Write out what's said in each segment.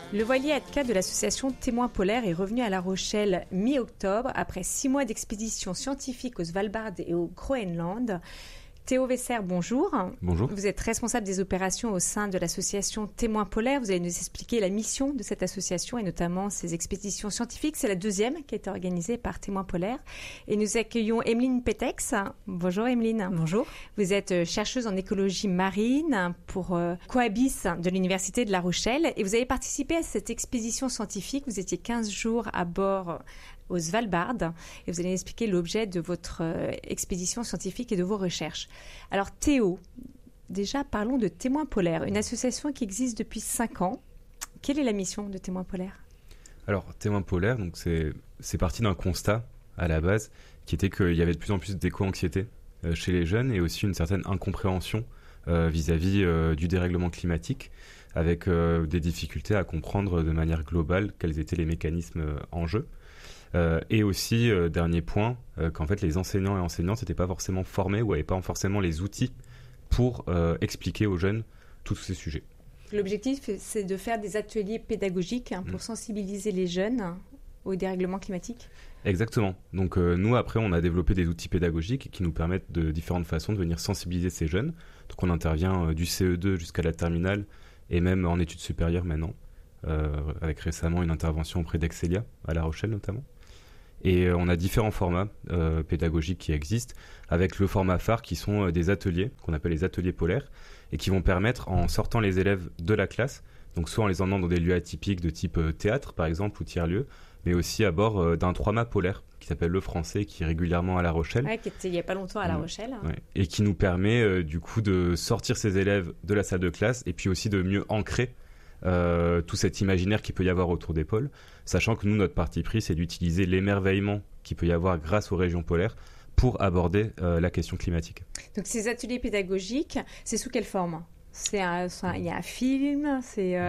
Le voilier Atka de l'association Témoins Polaires est revenu à La Rochelle mi-octobre après 6 mois d'expédition scientifique au Svalbard et au Groenland. Théo Wesser, bonjour. Bonjour. Vous êtes responsable des opérations au sein de l'association Témoins Polaires. Vous allez nous expliquer la mission de cette association et notamment ses expéditions scientifiques. C'est la deuxième qui a été organisée par Témoins Polaires. Et nous accueillons Emeline Petex. Bonjour Emeline. Bonjour. Vous êtes chercheuse en écologie marine pour Coabis de l'Université de La Rochelle. Et vous avez participé à cette expédition scientifique. Vous étiez 15 jours à bord au Svalbard et vous allez expliquer l'objet de votre expédition scientifique et de vos recherches. Alors Théo, déjà parlons de Témoins Polaires, une association qui existe depuis 5 ans. Quelle est la mission de Témoins Polaires ? Alors Témoins Polaires, donc c'est parti d'un constat à la base qui était qu'il y avait de plus en plus d'éco-anxiété chez les jeunes et aussi une certaine incompréhension vis-à-vis du dérèglement climatique avec des difficultés à comprendre de manière globale quels étaient les mécanismes en jeu. Et aussi, dernier point, qu'en fait les enseignants et enseignantes n'étaient pas forcément formés ou n'avaient pas forcément les outils pour expliquer aux jeunes tous ces sujets. L'objectif, c'est de faire des ateliers pédagogiques pour sensibiliser les jeunes au dérèglement climatique. Exactement. Donc nous, après, on a développé des outils pédagogiques qui nous permettent de différentes façons de venir sensibiliser ces jeunes. Donc on intervient du CE2 jusqu'à la terminale et même en études supérieures maintenant, avec récemment une intervention auprès d'Excelia, à La Rochelle notamment. Et on a différents formats pédagogiques qui existent, avec le format phare qui sont des ateliers, qu'on appelle les ateliers polaires, et qui vont permettre, en sortant les élèves de la classe, donc soit en les emmenant dans des lieux atypiques de type théâtre par exemple, ou tiers-lieu, mais aussi à bord d'un 3-mâts polaire, qui s'appelle le Français, qui est régulièrement à La Rochelle. Ouais, qui était il n'y a pas longtemps à La Rochelle. Ouais. Et qui nous permet du coup de sortir ces élèves de la salle de classe, et puis aussi de mieux ancrer tout cet imaginaire qu'il peut y avoir autour des pôles, sachant que nous, notre parti pris, c'est d'utiliser l'émerveillement qu'il peut y avoir grâce aux régions polaires pour aborder la question climatique. Donc ces ateliers pédagogiques, c'est sous quelle forme ? Il y a un film,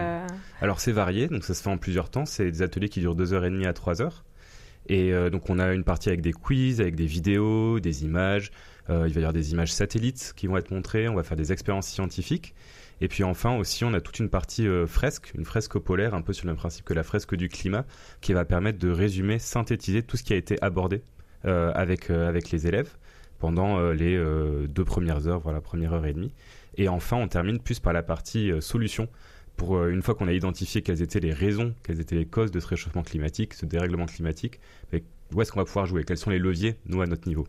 Alors c'est varié, donc ça se fait en plusieurs temps, c'est des ateliers qui durent 2h30 à 3h. Et donc on a une partie avec des quiz, avec des vidéos, des images, il va y avoir des images satellites qui vont être montrées, on va faire des expériences scientifiques. Et puis enfin aussi, on a toute une partie fresque, une fresque polaire, un peu sur le même principe que la fresque du climat, qui va permettre de résumer, synthétiser tout ce qui a été abordé avec les élèves pendant les 2 premières heures, voire la première heure et demie. Et enfin, on termine plus par la partie solution, pour une fois qu'on a identifié quelles étaient les raisons, quelles étaient les causes de ce réchauffement climatique, ce dérèglement climatique, où est-ce qu'on va pouvoir jouer, quels sont les leviers, nous, à notre niveau.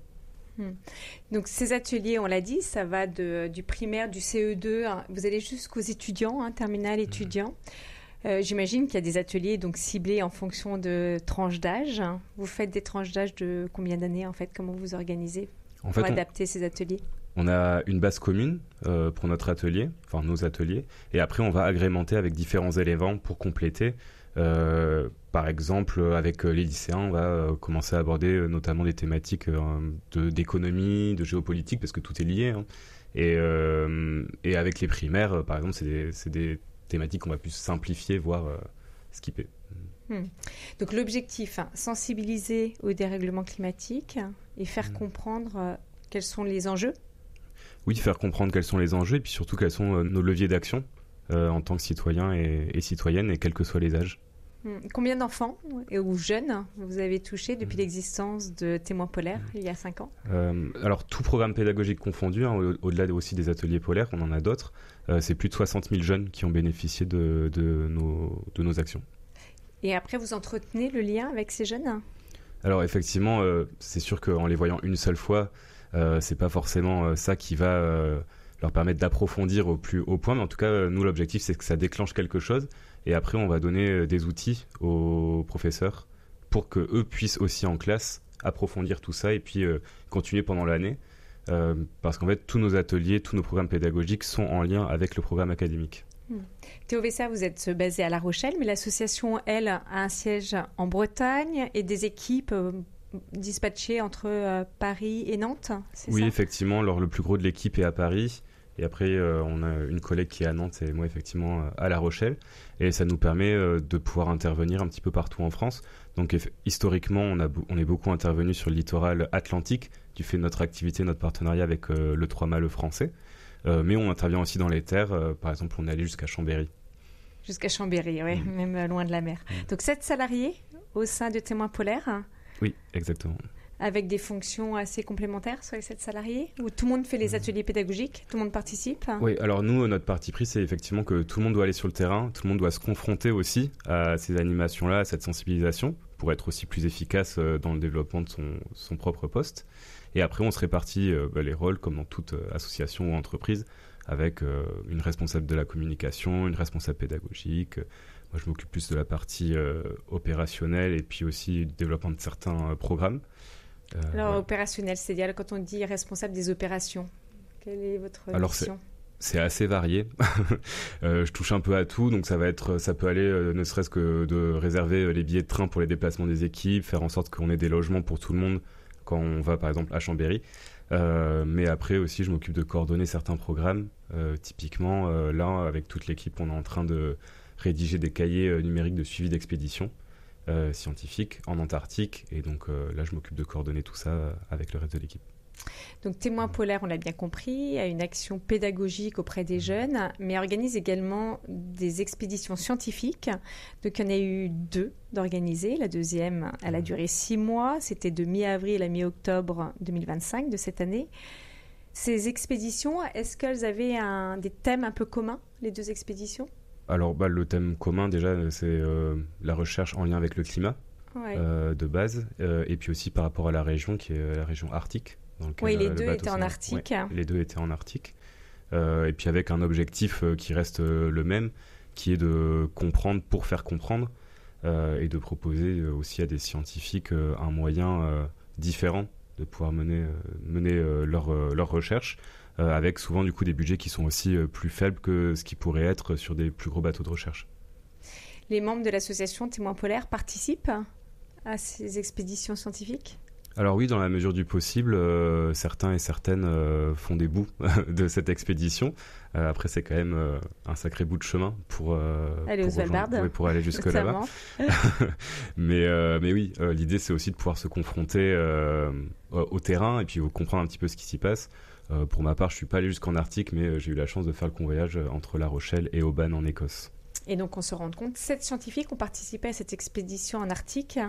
Donc ces ateliers, on l'a dit, ça va du primaire, du CE2, hein, vous allez jusqu'aux étudiants, terminale étudiants. J'imagine qu'il y a des ateliers donc ciblés en fonction de tranches d'âge. Vous faites des tranches d'âge de combien d'années en fait ? Comment vous organisez pour adapter ces ateliers ? On a une base commune pour notre atelier, enfin nos ateliers, et après on va agrémenter avec différents éléments pour compléter. Par exemple, avec les lycéens, on va commencer à aborder notamment des thématiques d'économie, de géopolitique, parce que tout est lié. Hein. Et avec les primaires, par exemple, c'est des thématiques qu'on va plus simplifier, voire skipper. Donc l'objectif, sensibiliser au dérèglement climatique et faire comprendre quels sont les enjeux. Oui, faire comprendre quels sont les enjeux et puis surtout quels sont nos leviers d'action en tant que citoyens et citoyennes, et quels que soient les âges. Combien d'enfants ou jeunes vous avez touché depuis l'existence de Témoins Polaires il y a 5 ans ? Alors, tout programme pédagogique confondu, au-delà aussi des ateliers polaires, on en a d'autres, c'est plus de 60 000 jeunes qui ont bénéficié de nos actions. après, vous entretenez le lien avec ces jeunes ? Alors effectivement, c'est sûr qu'en les voyant une seule fois, c'est pas forcément ça qui va leur permettre d'approfondir au plus haut point, mais en tout cas, nous, l'objectif, c'est que ça déclenche quelque chose, et après, on va donner des outils aux professeurs pour qu'eux puissent aussi en classe approfondir tout ça et puis continuer pendant l'année, parce qu'en fait, tous nos ateliers, tous nos programmes pédagogiques sont en lien avec le programme académique. Théo Wesser, vous êtes basé à La Rochelle, mais l'association, elle, a un siège en Bretagne et des équipes dispatchées entre Paris et Nantes, c'est oui, ça ? effectivement, le plus gros de l'équipe est à Paris. Et après, on a une collègue qui est à Nantes et moi, effectivement, à La Rochelle. Et ça nous permet de pouvoir intervenir un petit peu partout en France. Donc, historiquement, on est beaucoup intervenu sur le littoral atlantique, du fait de notre activité, notre partenariat avec le 3-mâts le Français. Mais on intervient aussi dans les terres. Par exemple, on est allé jusqu'à Chambéry. Jusqu'à Chambéry, oui, même loin de la mer. Donc 7 salariés au sein de Témoins Polaires. Oui, exactement. Avec des fonctions assez complémentaires sur les 7 salariés, où tout le monde fait les ateliers pédagogiques, tout le monde participe. Oui, alors nous, notre parti pris, c'est effectivement que tout le monde doit aller sur le terrain, tout le monde doit se confronter aussi à ces animations-là, à cette sensibilisation, pour être aussi plus efficace dans le développement de son propre poste. Et après, on se répartit les rôles, comme dans toute association ou entreprise, avec une responsable de la communication, une responsable pédagogique. Moi, je m'occupe plus de la partie opérationnelle et puis aussi du développement de certains programmes. Alors, opérationnel, c'est-à-dire quand on dit responsable des opérations, quelle est votre mission ? C'est assez varié. Je touche un peu à tout, donc ça peut aller ne serait-ce que de réserver les billets de train pour les déplacements des équipes, faire en sorte qu'on ait des logements pour tout le monde quand on va par exemple à Chambéry. Mais après aussi, je m'occupe de coordonner certains programmes. Typiquement, là, avec toute l'équipe, on est en train de rédiger des cahiers numériques de suivi d'expédition scientifique en Antarctique. Et donc là, je m'occupe de coordonner tout ça avec le reste de l'équipe. Donc Témoins Polaires, on l'a bien compris, a une action pédagogique auprès des jeunes, mais organise également des expéditions scientifiques. Donc il y en a eu 2 d'organisées. La deuxième, elle a duré 6 mois. C'était de mi-avril à mi-octobre 2025 de cette année. Ces expéditions, est-ce qu'elles avaient des thèmes un peu communs, les 2 expéditions ? Alors le thème commun déjà, c'est la recherche en lien avec le climat de base, et puis aussi par rapport à la région qui est la région arctique. Oui, les 2 étaient en Arctique. Ouais, les 2 étaient en Arctique. Et puis avec un objectif qui reste le même, qui est de comprendre pour faire comprendre, et de proposer aussi à des scientifiques un moyen différent de pouvoir mener leur recherche, avec souvent du coup des budgets qui sont aussi plus faibles que ce qui pourrait être sur des plus gros bateaux de recherche. Les membres de l'association Témoins Polaires participent à ces expéditions scientifiques ? Alors oui, dans la mesure du possible, certains et certaines font des bouts de cette expédition. Après, c'est quand même un sacré bout de chemin pour aller au Svalbard, pour aller jusque là-bas. mais oui, l'idée c'est aussi de pouvoir se confronter au terrain et puis comprendre un petit peu ce qui s'y passe. Pour ma part, je suis pas allé jusqu'en Arctique, mais j'ai eu la chance de faire le convoyage entre La Rochelle et Oban en Écosse. Et donc, on se rend compte, 7 scientifiques ont participé à cette expédition en Arctique.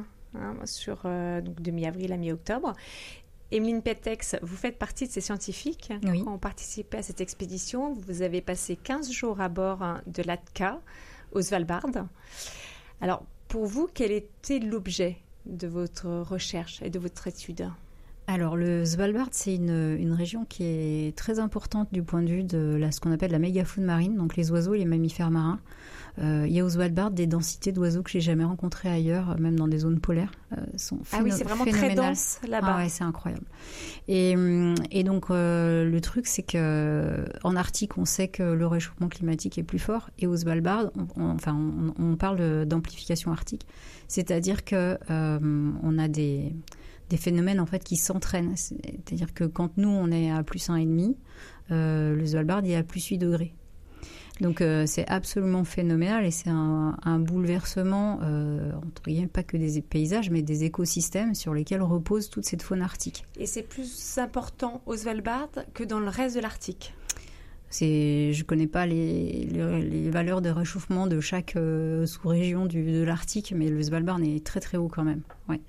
Donc de mi-avril à mi-octobre. Emeline Petex, vous faites partie de ces scientifiques qui ont participé à cette expédition. Vous avez passé 15 jours à bord de l'ATCA au Svalbard. Alors, pour vous, quel était l'objet de votre recherche et de votre étude ? Alors, le Svalbard, c'est une région qui est très importante du point de vue de ce qu'on appelle la mégafaune marine, donc les oiseaux et les mammifères marins. Il y a au Svalbard des densités d'oiseaux que j'ai jamais rencontrées ailleurs, même dans des zones polaires. Sont oui, c'est vraiment très dense là-bas. Ah ouais, c'est incroyable. Et donc, le truc, c'est qu'en Arctique, on sait que le réchauffement climatique est plus fort. Et au Svalbard, on parle d'amplification arctique. C'est-à-dire qu'on a des phénomènes en fait, qui s'entraînent. C'est-à-dire que quand nous, on est à plus 1,5, le Svalbard est à plus 8 degrés. Donc c'est absolument phénoménal et c'est un bouleversement, entre guillemets, pas que des paysages, mais des écosystèmes sur lesquels repose toute cette faune arctique. Et c'est plus important au Svalbard que dans le reste de l'Arctique ? Je ne connais pas les valeurs de réchauffement de chaque sous-région de l'Arctique, mais le Svalbard est très très haut quand même. Ouais.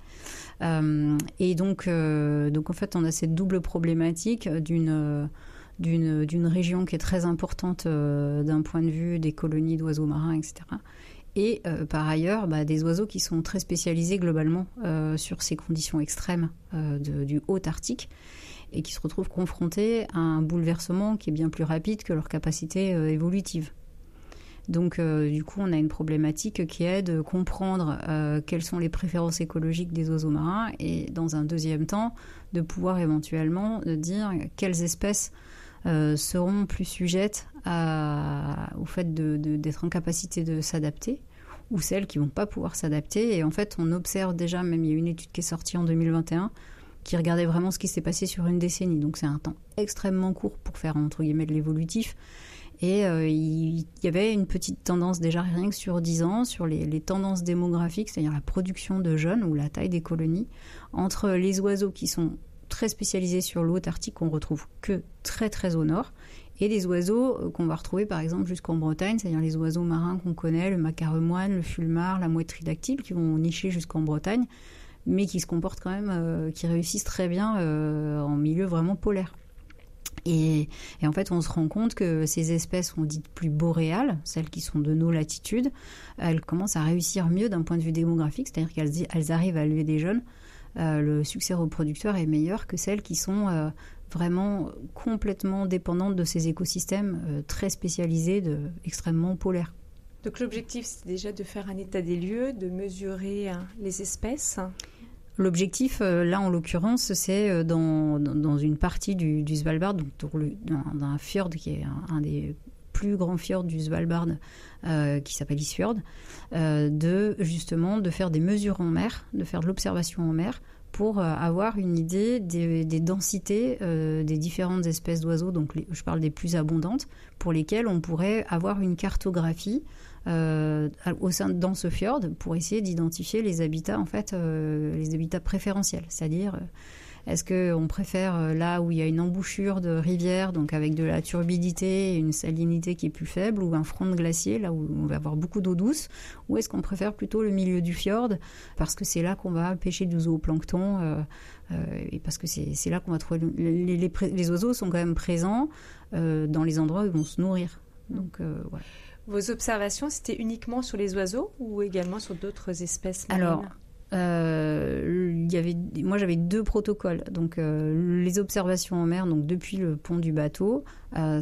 Et donc en fait, on a cette double problématique d'une région qui est très importante d'un point de vue des colonies d'oiseaux marins, etc. Et par ailleurs, des oiseaux qui sont très spécialisés globalement sur ces conditions extrêmes du haut Arctique et qui se retrouvent confrontés à un bouleversement qui est bien plus rapide que leur capacité évolutive. Donc du coup, on a une problématique qui est de comprendre quelles sont les préférences écologiques des oiseaux marins et dans un deuxième temps, de pouvoir éventuellement dire quelles espèces seront plus sujettes au fait d'être en capacité de s'adapter ou celles qui ne vont pas pouvoir s'adapter. Et en fait, on observe déjà, même il y a une étude qui est sortie en 2021 qui regardait vraiment ce qui s'est passé sur une décennie. Donc c'est un temps extrêmement court pour faire, entre guillemets, de l'évolutif. Et il y avait une petite tendance déjà rien que sur 10 ans, sur les tendances démographiques, c'est-à-dire la production de jeunes ou la taille des colonies, entre les oiseaux qui sont très spécialisés sur le haut Arctique, qu'on retrouve que très très au nord, et des oiseaux qu'on va retrouver par exemple jusqu'en Bretagne, c'est-à-dire les oiseaux marins qu'on connaît, le macaremoine, le fulmar, la mouette tridactyle, qui vont nicher jusqu'en Bretagne, mais qui se comportent quand même, qui réussissent très bien en milieu vraiment polaire. Et en fait, on se rend compte que ces espèces sont dites plus boréales, celles qui sont de nos latitudes, elles commencent à réussir mieux d'un point de vue démographique, c'est-à-dire qu'elles arrivent à élever des jeunes. Le succès reproducteur est meilleur que celles qui sont vraiment complètement dépendantes de ces écosystèmes très spécialisés, extrêmement polaires. Donc l'objectif, c'est déjà de faire un état des lieux, de mesurer les espèces. L'objectif, là en l'occurrence, c'est dans une partie du Svalbard, donc dans un fjord qui est un des plus grands fjords du Svalbard, qui s'appelle Isfjord, de faire des mesures en mer, de faire de l'observation en mer, pour avoir une idée des densités des différentes espèces d'oiseaux, donc je parle des plus abondantes, pour lesquelles on pourrait avoir une cartographie dans ce fjord pour essayer d'identifier les habitats, en fait, les habitats préférentiels, c'est-à-dire est-ce qu'on préfère là où il y a une embouchure de rivière, donc avec de la turbidité et une salinité qui est plus faible, ou un front de glacier, là où on va avoir beaucoup d'eau douce, ou est-ce qu'on préfère plutôt le milieu du fjord, parce que c'est là qu'on va pêcher du zooplancton, et parce que c'est là qu'on va trouver... Les oiseaux sont quand même présents dans les endroits où ils vont se nourrir. Donc, voilà. Vos observations, c'était uniquement sur les oiseaux ou également sur d'autres espèces marines? Alors, moi j'avais 2 protocoles. Donc les observations en mer, donc depuis le pont du bateau,